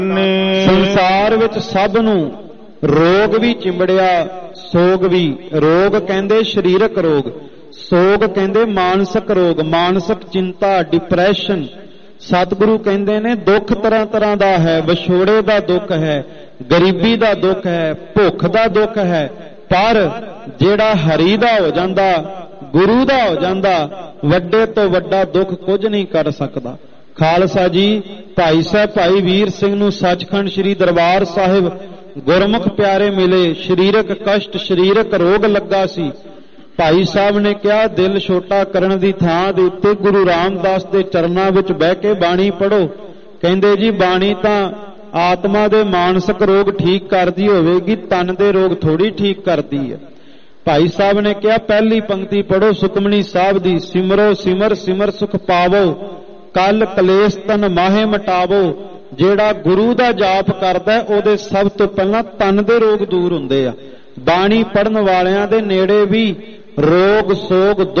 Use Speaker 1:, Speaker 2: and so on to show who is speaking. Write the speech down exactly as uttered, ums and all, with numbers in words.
Speaker 1: ਸੰਸਾਰ ਵਿੱਚ ਸਭ ਨੂੰ ਰੋਗ ਵੀ ਚਿੰਬੜਿਆ, ਸੋਗ ਵੀ। ਰੋਗ ਕਹਿੰਦੇ ਸਰੀਰਕ ਰੋਗ, ਸੋਗ ਕਹਿੰਦੇ ਮਾਨਸਿਕ ਰੋਗ, ਮਾਨਸਿਕ ਚਿੰਤਾ, ਡਿਪਰੈਸ਼ਨ। ਸਤਿਗੁਰੂ ਕਹਿੰਦੇ ਨੇ ਦੁੱਖ ਤਰ੍ਹਾਂ ਤਰ੍ਹਾਂ ਦਾ ਹੈ। ਵਿਛੋੜੇ ਦਾ ਦੁੱਖ ਹੈ, ਗਰੀਬੀ ਦਾ ਦੁੱਖ ਹੈ, ਭੁੱਖ ਦਾ ਦੁੱਖ ਹੈ, ਪਰ ਜਿਹੜਾ ਹਰੀ ਦਾ ਹੋ ਜਾਂਦਾ, ਗੁਰੂ ਦਾ ਹੋ ਜਾਂਦਾ, ਵੱਡੇ ਤੋਂ ਵੱਡਾ ਦੁੱਖ ਕੁਝ ਨਹੀਂ ਕਰ ਸਕਦਾ। ਖਾਲਸਾ ਜੀ ਭਾਈ ਸਾਹਿਬ ਭਾਈ ਵੀਰ ਸਿੰਘ ਨੂੰ ਸੱਚਖੰਡ ਸ੍ਰੀ ਦਰਬਾਰ ਸਾਹਿਬ ਗੁਰਮੁਖ ਪਿਆਰੇ ਮਿਲੇ। ਸਰੀਰਕ ਕਸ਼ਟ, ਸਰੀਰਕ ਰੋਗ ਲੱਗਾ ਸੀ। ਭਾਈ ਸਾਹਿਬ ਨੇ ਕਿਹਾ ਦਿਲ ਛੋਟਾ ਕਰਨ ਦੀ ਥਾਂ ਦੇ ਉੱਤੇ ਗੁਰੂ ਰਾਮਦਾਸ ਦੇ ਚਰਨਾਂ ਵਿੱਚ ਬਹਿ ਕੇ ਬਾਣੀ ਪੜ੍ਹੋ। ਕਹਿੰਦੇ ਜੀ ਬਾਣੀ ਤਾਂ ਆਤਮਾ ਦੇ ਮਾਨਸਿਕ ਰੋਗ ਠੀਕ ਕਰਦੀ ਹੋਵੇਗੀ, ਤਨ ਦੇ ਰੋਗ ਥੋੜੀ ਠੀਕ ਕਰਦੀ ਹੈ। ਭਾਈ ਸਾਹਿਬ ਨੇ ਕਿਹਾ ਪਹਿਲੀ ਪੰਕਤੀ ਪੜ੍ਹੋ ਸੁਖਮਨੀ ਸਾਹਿਬ ਦੀ, ਸਿਮਰੋ ਸਿਮਰ ਸਿਮਰ ਸੁਖ ਪਾਵੋ, ਕਲ ਕਲੇਸ਼ ਤਨ ਮਾਹੇ ਮਟਾਵੋ। ਜਿਹੜਾ ਗੁਰੂ ਦਾ ਜਾਪ ਕਰਦਾ ਉਹਦੇ ਸਭ ਤੋਂ ਪਹਿਲਾਂ ਤਨ ਦੇ ਰੋਗ ਦੂਰ ਹੁੰਦੇ ਆ। ਬਾਣੀ ਪੜਨ ਵਾਲਿਆਂ ਦੇ ਨੇੜੇ ਵੀ ਰੋਗ ਸੋਗ